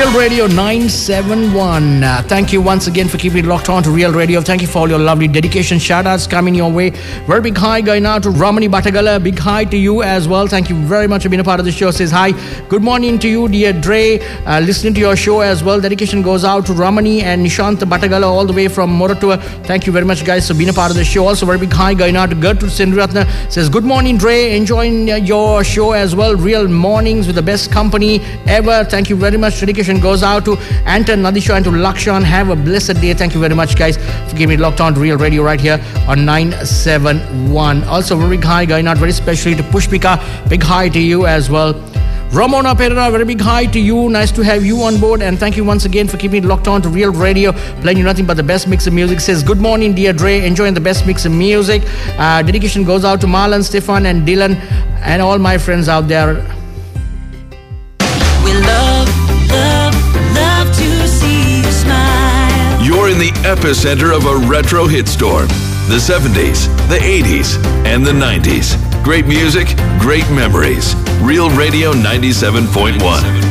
Real Radio 971. Thank you once again for keeping it locked on to Real Radio. Thank you for all your lovely dedication. Shout-outs coming your way. Very big hi going out to Ramani Batagala. Big hi to you as well. Thank you very much for being a part of the show. Says hi. Good morning to you, dear Dre. Listening to your show as well. Dedication goes out to Ramani and Nishant Batagala all the way from Moratua. Thank you very much, guys, for being a part of the show. Also, very big hi going out to Gertrude Sindratna. Says, good morning, Dre. Enjoying your show as well. Real mornings with the best company ever. Thank you very much. Dedication goes out to Anton, Nadisha and to Lakshan. Have a blessed day. Thank you very much, guys, for giving it locked on to Real Radio right here on 971. Also, very big hi going out very specially to Pushpika. Big hi to you as well. Ramona Pereira, very big hi to you. Nice to have you on board, and thank you once again for keeping it locked on to Real Radio, playing you nothing but the best mix of music. Says, good morning, dear Dre, enjoying the best mix of music. Dedication goes out to Marlon, Stefan and Dylan and all my friends out there. We love to see you smile. You're in the epicenter of a retro hit storm. The 70s, the 80s, and the 90s. Great music, great memories. Real Radio 97.1.